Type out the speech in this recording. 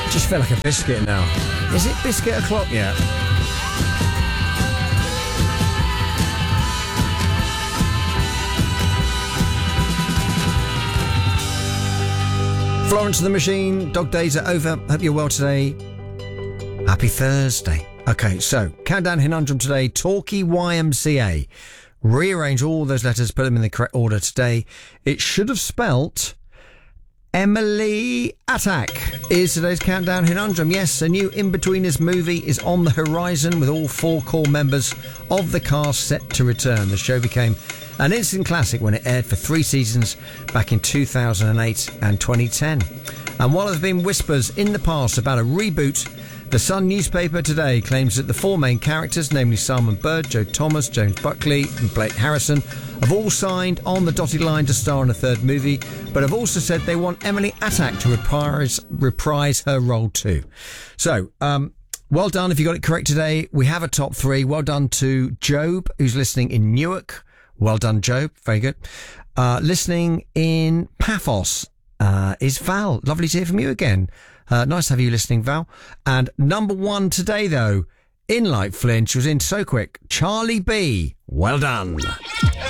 Just felt like a biscuit now. Is it biscuit o'clock yet? Florence and the Machine, dog days are over. Hope you're well today. Happy Thursday. Okay, so Countdown Conundrum today, Torquay YMCA. Rearrange all those letters, put them in the correct order today. It should have spelt Emily Attack is today's Countdown Conundrum. Yes, a new In-Betweeners movie is on the horizon with all 4 core members of the cast set to return. The show became an instant classic when it aired for 3 seasons back in 2008 and 2010. And while there have been whispers in the past about a reboot, the Sun newspaper today claims that the 4 main characters, namely Simon Bird, Joe Thomas, James Buckley and Blake Harrison, have all signed on the dotted line to star in a 3rd movie, but have also said they want Emily Attack to reprise her role too. So, well done if you got it correct today. We have a top 3. Well done to Job, who's listening in Newark. Well done, Job. Very good. Listening in Paphos is Val. Lovely to hear from you again. Nice to have you listening, Val. And number 1 today, though, in Light Flinch, was in so quick. Charlie B. Well done.